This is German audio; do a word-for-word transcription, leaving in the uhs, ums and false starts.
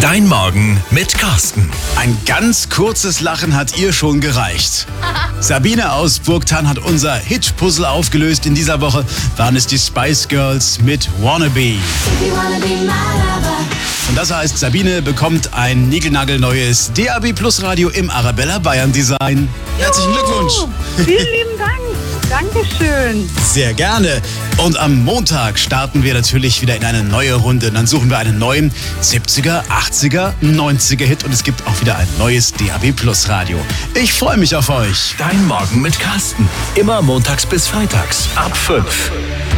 Dein Morgen mit Carsten. Ein ganz kurzes Lachen hat ihr schon gereicht. Sabine aus Burgthann hat unser Hit-Puzzle aufgelöst. In dieser Woche waren es die Spice Girls mit Wannabe. Und das heißt, Sabine bekommt ein niegelnagelneues D A B Plus Radio im Arabella Bayern Design. Herzlichen Glückwunsch! Vielen lieben Dank. Dankeschön. Sehr gerne. Und am Montag starten wir natürlich wieder in eine neue Runde. Und dann suchen wir einen neuen siebziger, achtziger, neunziger Hit. Und es gibt auch wieder ein neues D A B Plus Radio. Ich freue mich auf euch. Dein Morgen mit Carsten. Immer montags bis freitags ab fünf.